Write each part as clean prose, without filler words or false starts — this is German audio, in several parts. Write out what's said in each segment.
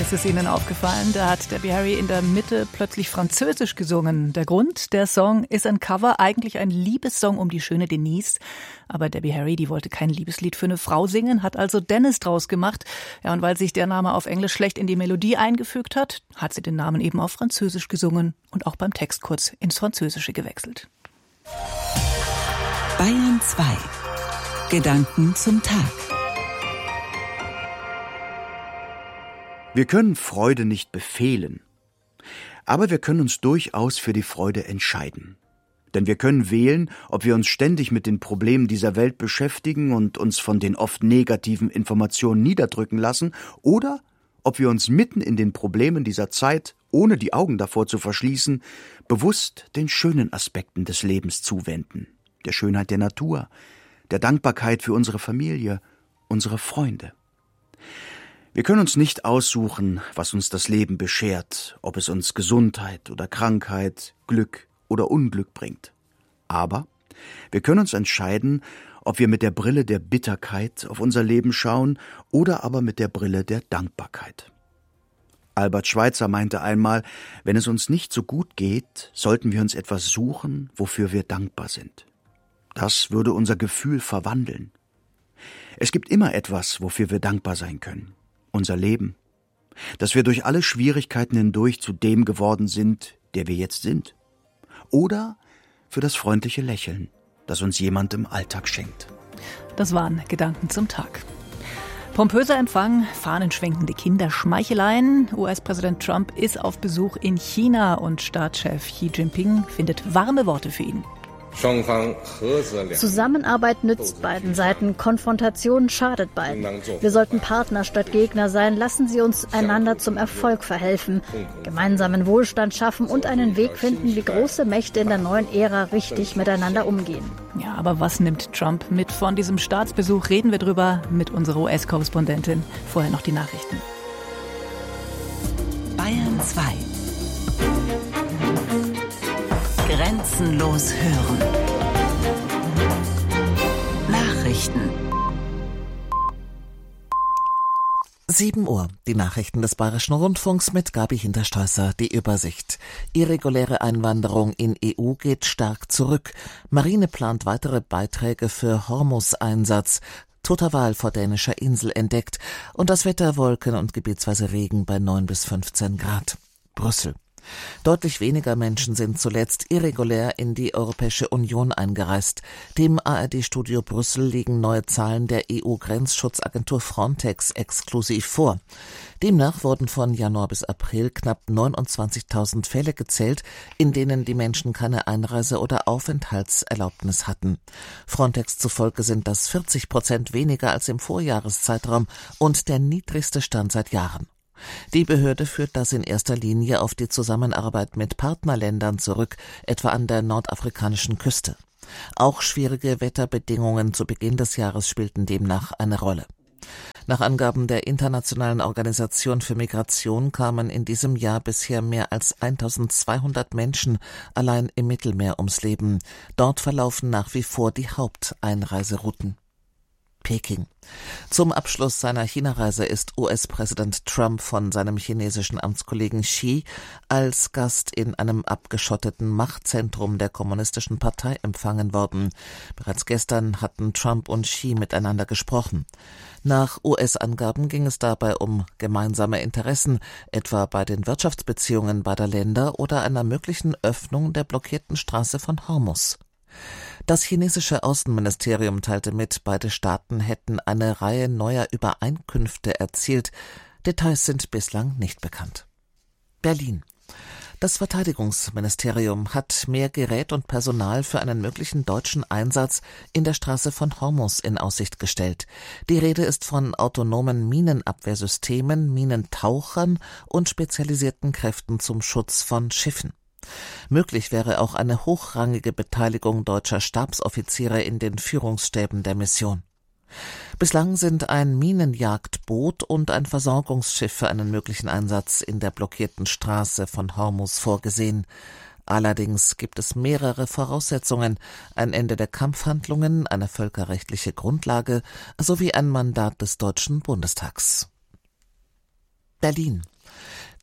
Ist es Ihnen aufgefallen? Da hat Debbie Harry in der Mitte plötzlich Französisch gesungen. Der Grund, der Song ist ein Cover, eigentlich ein Liebessong um die schöne Denise. Aber Debbie Harry, die wollte kein Liebeslied für eine Frau singen, hat also Dennis draus gemacht. Ja, und weil sich der Name auf Englisch schlecht in die Melodie eingefügt hat, hat sie den Namen eben auf Französisch gesungen und auch beim Text kurz ins Französische gewechselt. Bayern 2. Gedanken zum Tag. Wir können Freude nicht befehlen, aber wir können uns durchaus für die Freude entscheiden. Denn wir können wählen, ob wir uns ständig mit den Problemen dieser Welt beschäftigen und uns von den oft negativen Informationen niederdrücken lassen, oder ob wir uns mitten in den Problemen dieser Zeit, ohne die Augen davor zu verschließen, bewusst den schönen Aspekten des Lebens zuwenden, der Schönheit der Natur, der Dankbarkeit für unsere Familie, unsere Freunde. Wir können uns nicht aussuchen, was uns das Leben beschert, ob es uns Gesundheit oder Krankheit, Glück oder Unglück bringt. Aber wir können uns entscheiden, ob wir mit der Brille der Bitterkeit auf unser Leben schauen oder aber mit der Brille der Dankbarkeit. Albert Schweitzer meinte einmal, wenn es uns nicht so gut geht, sollten wir uns etwas suchen, wofür wir dankbar sind. Das würde unser Gefühl verwandeln. Es gibt immer etwas, wofür wir dankbar sein können. Unser Leben, dass wir durch alle Schwierigkeiten hindurch zu dem geworden sind, der wir jetzt sind. Oder für das freundliche Lächeln, das uns jemand im Alltag schenkt. Das waren Gedanken zum Tag. Pompöser Empfang, fahnenschwenkende Kinder, Schmeicheleien. US-Präsident Trump ist auf Besuch in China und Staatschef Xi Jinping findet warme Worte für ihn. Zusammenarbeit nützt beiden Seiten, Konfrontation schadet beiden. Wir sollten Partner statt Gegner sein. Lassen Sie uns einander zum Erfolg verhelfen, gemeinsamen Wohlstand schaffen und einen Weg finden, wie große Mächte in der neuen Ära richtig miteinander umgehen. Ja, aber was nimmt Trump mit von diesem Staatsbesuch? Reden wir drüber mit unserer US-Korrespondentin. Vorher noch die Nachrichten. Bayern 2. Grenzenlos hören. Nachrichten. 7 Uhr. Die Nachrichten des Bayerischen Rundfunks mit Gabi Hinterstoesser. Die Übersicht. Irreguläre Einwanderung in EU geht stark zurück. Marine plant weitere Beiträge für Hormuz-Einsatz. Toter Wal vor dänischer Insel entdeckt. Und das Wetter: Wolken und gebietsweise Regen bei 9 bis 15 Grad. Brüssel. Deutlich weniger Menschen sind zuletzt irregulär in die Europäische Union eingereist. Dem ARD-Studio Brüssel liegen neue Zahlen der EU-Grenzschutzagentur Frontex exklusiv vor. Demnach wurden von Januar bis April knapp 29.000 Fälle gezählt, in denen die Menschen keine Einreise- oder Aufenthaltserlaubnis hatten. Frontex zufolge sind das 40% weniger als im Vorjahreszeitraum und der niedrigste Stand seit Jahren. Die Behörde führt das in erster Linie auf die Zusammenarbeit mit Partnerländern zurück, etwa an der nordafrikanischen Küste. Auch schwierige Wetterbedingungen zu Beginn des Jahres spielten demnach eine Rolle. Nach Angaben der Internationalen Organisation für Migration kamen in diesem Jahr bisher mehr als 1.200 Menschen allein im Mittelmeer ums Leben. Dort verlaufen nach wie vor die Haupteinreiserouten. Peking. Zum Abschluss seiner China-Reise ist US-Präsident Trump von seinem chinesischen Amtskollegen Xi als Gast in einem abgeschotteten Machtzentrum der Kommunistischen Partei empfangen worden. Bereits gestern hatten Trump und Xi miteinander gesprochen. Nach US-Angaben ging es dabei um gemeinsame Interessen, etwa bei den Wirtschaftsbeziehungen beider Länder oder einer möglichen Öffnung der blockierten Straße von Hormuz. Das chinesische Außenministerium teilte mit, beide Staaten hätten eine Reihe neuer Übereinkünfte erzielt. Details sind bislang nicht bekannt. Berlin. Das Verteidigungsministerium hat mehr Gerät und Personal für einen möglichen deutschen Einsatz in der Straße von Hormuz in Aussicht gestellt. Die Rede ist von autonomen Minenabwehrsystemen, Minentauchern und spezialisierten Kräften zum Schutz von Schiffen. Möglich wäre auch eine hochrangige Beteiligung deutscher Stabsoffiziere in den Führungsstäben der Mission. Bislang sind ein Minenjagdboot und ein Versorgungsschiff für einen möglichen Einsatz in der blockierten Straße von Hormuz vorgesehen. Allerdings gibt es mehrere Voraussetzungen: ein Ende der Kampfhandlungen, eine völkerrechtliche Grundlage sowie ein Mandat des Deutschen Bundestags. Berlin.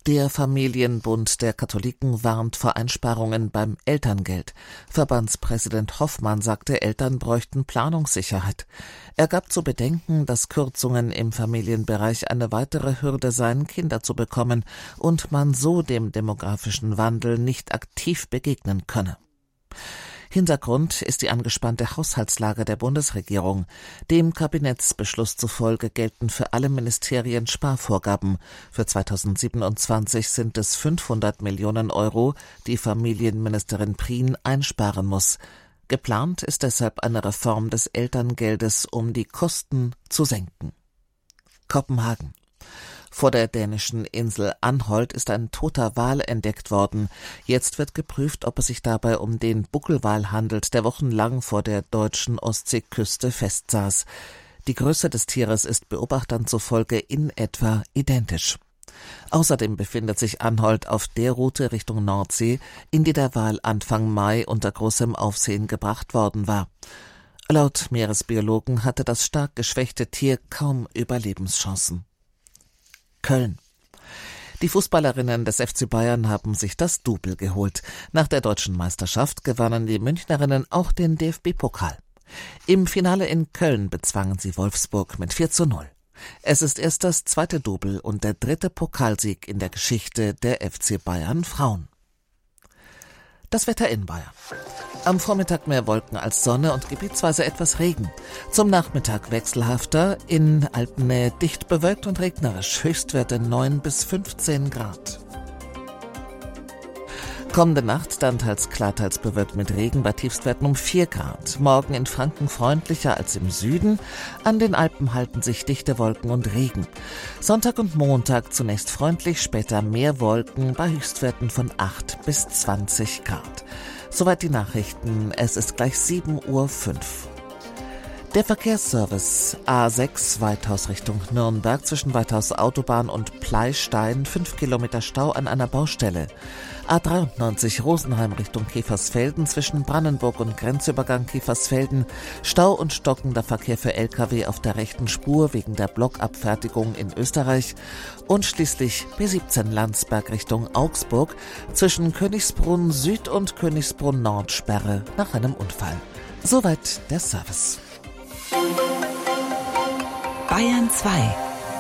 Der Familienbund der Katholiken warnt vor Einsparungen beim Elterngeld. Verbandspräsident Hoffmann sagte, Eltern bräuchten Planungssicherheit. Er gab zu bedenken, dass Kürzungen im Familienbereich eine weitere Hürde seien, Kinder zu bekommen und man so dem demografischen Wandel nicht aktiv begegnen könne. Hintergrund ist die angespannte Haushaltslage der Bundesregierung. Dem Kabinettsbeschluss zufolge gelten für alle Ministerien Sparvorgaben. Für 2027 sind es 500 Millionen Euro, die Familienministerin Prien einsparen muss. Geplant ist deshalb eine Reform des Elterngeldes, um die Kosten zu senken. Kopenhagen. Vor der dänischen Insel Anholt ist ein toter Wal entdeckt worden. Jetzt wird geprüft, ob es sich dabei um den Buckelwal handelt, der wochenlang vor der deutschen Ostseeküste festsaß. Die Größe des Tieres ist Beobachtern zufolge in etwa identisch. Außerdem befindet sich Anholt auf der Route Richtung Nordsee, in die der Wal Anfang Mai unter großem Aufsehen gebracht worden war. Laut Meeresbiologen hatte das stark geschwächte Tier kaum Überlebenschancen. Köln. Die Fußballerinnen des FC Bayern haben sich das Double geholt. Nach der deutschen Meisterschaft gewannen die Münchnerinnen auch den DFB-Pokal. Im Finale in Köln bezwangen sie Wolfsburg mit 4:0. Es ist erst das zweite Double und der dritte Pokalsieg in der Geschichte der FC Bayern Frauen. Das Wetter in Bayern. Am Vormittag mehr Wolken als Sonne und gebietsweise etwas Regen. Zum Nachmittag wechselhafter, in Alpennähe dicht bewölkt und regnerisch. Höchstwerte 9 bis 15 Grad. Kommende Nacht dann teils klar, teils bewölkt mit Regen bei Tiefstwerten um 4 Grad. Morgen in Franken freundlicher als im Süden. An den Alpen halten sich dichte Wolken und Regen. Sonntag und Montag zunächst freundlich, später mehr Wolken bei Höchstwerten von 8 bis 20 Grad. Soweit die Nachrichten. Es ist gleich 7:05 Uhr. Der Verkehrsservice A6 Weithaus Richtung Nürnberg zwischen Weithaus Autobahn und Pleistein 5 Kilometer Stau an einer Baustelle. A93 Rosenheim Richtung Käfersfelden zwischen Brandenburg und Grenzübergang Käfersfelden. Stau und stockender Verkehr für Lkw auf der rechten Spur wegen der Blockabfertigung in Österreich. Und schließlich B17 Landsberg Richtung Augsburg zwischen Königsbrunn Süd und Königsbrunn Nord Sperre nach einem Unfall. Soweit der Service. Bayern 2.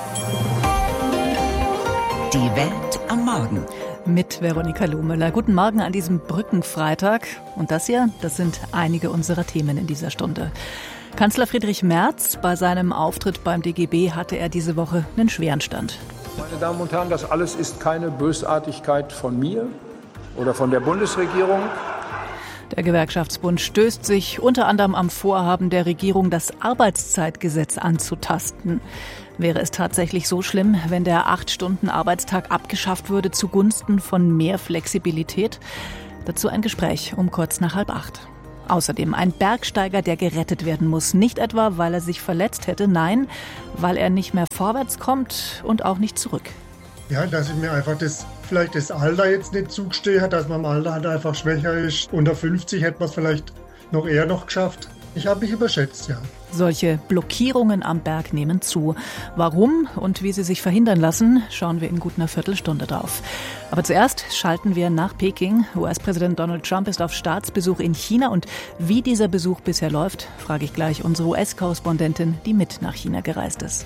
Die Welt am Morgen. Mit Veronika Lohmüller. Guten Morgen an diesem Brückenfreitag. Und das hier, das sind einige unserer Themen in dieser Stunde. Kanzler Friedrich Merz, bei seinem Auftritt beim DGB hatte er diese Woche einen schweren Stand. Meine Damen und Herren, das alles ist keine Bösartigkeit von mir oder von der Bundesregierung. Der Gewerkschaftsbund stößt sich unter anderem am Vorhaben der Regierung, das Arbeitszeitgesetz anzutasten. Wäre es tatsächlich so schlimm, wenn der 8-Stunden-Arbeitstag abgeschafft würde zugunsten von mehr Flexibilität? Dazu ein Gespräch um kurz nach 7:30. Außerdem ein Bergsteiger, der gerettet werden muss. Nicht etwa, weil er sich verletzt hätte, nein, weil er nicht mehr vorwärts kommt und auch nicht zurück. Ja, dass ich mir einfach vielleicht das Alter jetzt nicht zugestehe, dass man im Alter halt einfach schwächer ist. Unter 50 hätte man es vielleicht noch eher geschafft. Ich habe mich überschätzt, ja. Solche Blockierungen am Berg nehmen zu. Warum und wie sie sich verhindern lassen, schauen wir in gut einer Viertelstunde drauf. Aber zuerst schalten wir nach Peking. US-Präsident Donald Trump ist auf Staatsbesuch in China und wie dieser Besuch bisher läuft, frage ich gleich unsere US-Korrespondentin, die mit nach China gereist ist.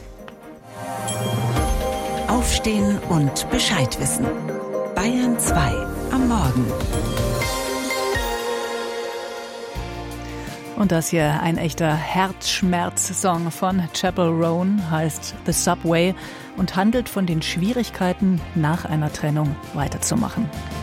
Aufstehen und Bescheid wissen. Bayern 2 am Morgen. Und das hier ein echter Herzschmerz-Song von Chappell Roan, heißt The Subway und handelt von den Schwierigkeiten, nach einer Trennung weiterzumachen.